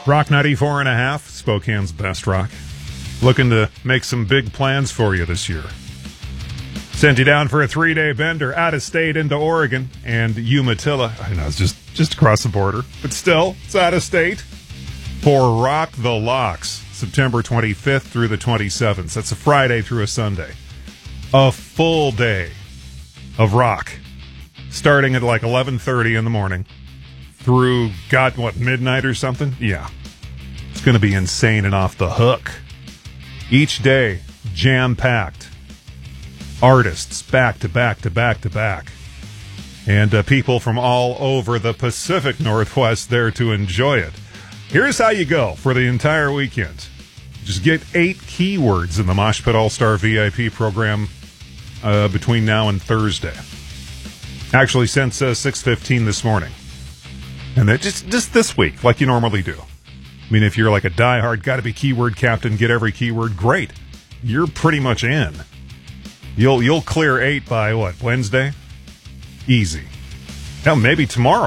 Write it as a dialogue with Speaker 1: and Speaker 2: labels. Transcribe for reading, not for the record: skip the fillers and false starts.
Speaker 1: Rock 94.5, Spokane's best rock. Looking to make some big plans for you this year. Sent you down for a 3-day bender out of state into Oregon and Umatilla. I know, it's just across the border, but still, it's out of state. For Rock the Locks, September 25th through the 27th. That's a Friday through a Sunday. A full day of rock, starting at like 11:30 in the morning through, midnight or something? Yeah. It's going to be insane and off the hook. Each day, jam-packed. Artists back to back to back to back. And people from all over the Pacific Northwest there to enjoy it. Here's how you go for the entire weekend. Just get 8 keywords in the Mosh Pit All-Star VIP program between now and Thursday. Actually, since 6:15 this morning. And that just this week, like you normally do. I mean, if you're like a diehard, gotta-be keyword captain, get every keyword, great. You're pretty much in. You'll clear 8 by, Wednesday? Easy. Hell, maybe tomorrow.